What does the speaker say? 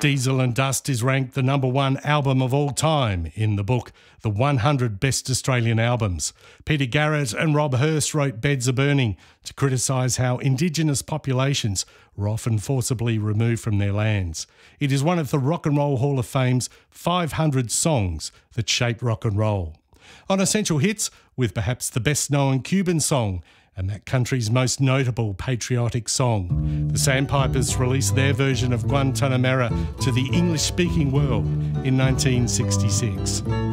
Diesel and Dust is ranked the #1 album of all time in the book, The 100 Best Australian Albums. Peter Garrett and Rob Hurst wrote Beds Are Burning to criticise how Indigenous populations were often forcibly removed from their lands. It is one of the Rock and Roll Hall of Fame's 500 songs that shaped rock and roll. On Essential Hits, with perhaps the best-known Cuban song, and that country's most notable patriotic song. The Sandpipers released their version of Guantanamera to the English-speaking world in 1966.